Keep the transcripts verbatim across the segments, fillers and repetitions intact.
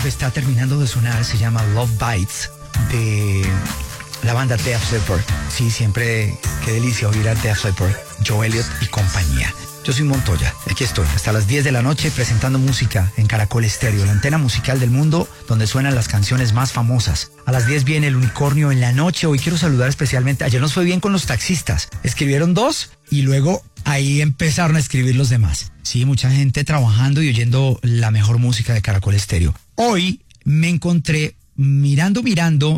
que está terminando de sonar se llama Love Bites, de la banda Def Leppard. Sí, siempre, qué delicia oír a Def Leppard, Joe Elliott y compañía. Yo soy Montoya, aquí estoy, hasta las diez de la noche presentando música en Caracol Estéreo, la antena musical del mundo donde suenan las canciones más famosas. A las diez viene El Unicornio en la noche. Hoy quiero saludar especialmente, ayer nos fue bien con los taxistas, escribieron dos y luego ahí empezaron a escribir los demás. Sí, mucha gente trabajando y oyendo la mejor música de Caracol Estéreo. Hoy me encontré, mirando, mirando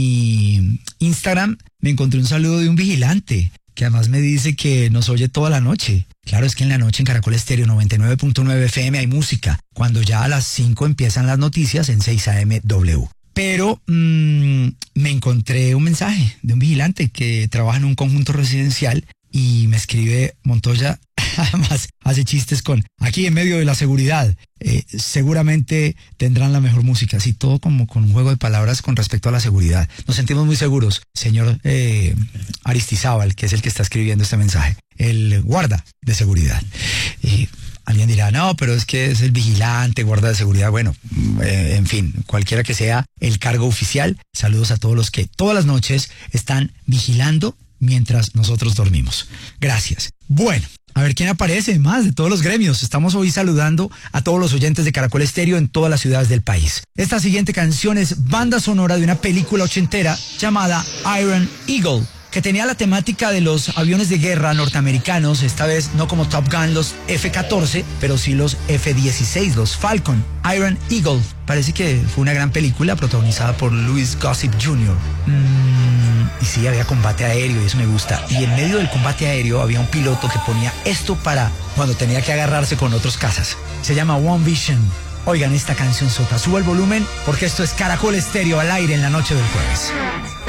mi Instagram, me encontré un saludo de un vigilante que además me dice que nos oye toda la noche. Claro, es que en la noche en Caracol Estéreo noventa y nueve punto nueve F M hay música, cuando ya a las cinco empiezan las noticias en seis A M W. Pero mmm, me encontré un mensaje de un vigilante que trabaja en un conjunto residencial y me escribe: Montoya, además hace chistes con, aquí en medio de la seguridad, eh, seguramente tendrán la mejor música, así todo como con un juego de palabras con respecto a la seguridad. Nos sentimos muy seguros, señor eh, Aristizábal, que es el que está escribiendo este mensaje, el guarda de seguridad. Y alguien dirá, no, pero es que es el vigilante, guarda de seguridad. Bueno, eh, en fin, cualquiera que sea el cargo oficial, saludos a todos los que todas las noches están vigilando mientras nosotros dormimos. Gracias. Bueno, a ver quién aparece más de todos los gremios. Estamos hoy saludando a todos los oyentes de Caracol Estéreo en todas las ciudades del país. Esta siguiente canción es banda sonora de una película ochentera llamada Iron Eagle, que tenía la temática de los aviones de guerra norteamericanos, esta vez no como Top Gun los F catorce, pero sí los F dieciséis, los Falcon. Iron Eagle, parece que fue una gran película protagonizada por Louis Gossett junior Mm, y sí, había combate aéreo y eso me gusta. Y en medio del combate aéreo había un piloto que ponía esto para cuando tenía que agarrarse con otros cazas. Se llama One Vision. Oigan esta canción sota, suba el volumen porque esto es Caracol Estéreo al aire en la noche del jueves.